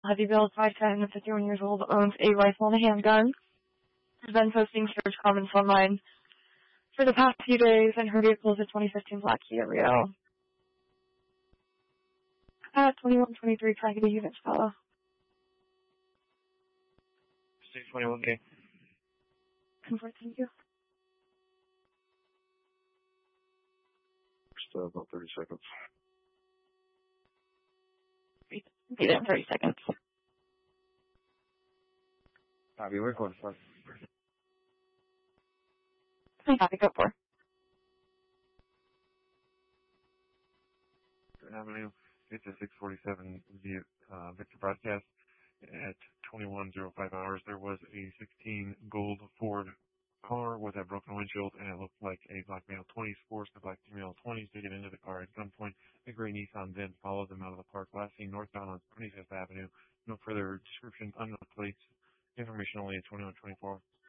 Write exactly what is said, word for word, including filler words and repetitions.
Heavy build, five ten, fifty-one years old, owns a rifle and a handgun. Has been posting search comments online for the past few days, and her vehicle is a twenty fifteen Black Kia Rio. At twenty-one twenty-three, trying to get a unit, fella. six twenty-one K. Convert, thank you. Still about thirty seconds. Be there in thirty seconds. Copy, we're going for Copy, go for. Avenue, it's a six forty-seven via uh, Victor broadcast. At twenty-one oh five hours, there was a sixteen gold Ford car with a broken windshield, and it looked like a black male twenties forced the black female twenties to get into the car at gunpoint. A gray Nissan then followed them out of the park, last seen northbound on twenty-fifth Avenue. No further description on the plates. Information only at twenty-one twenty-four.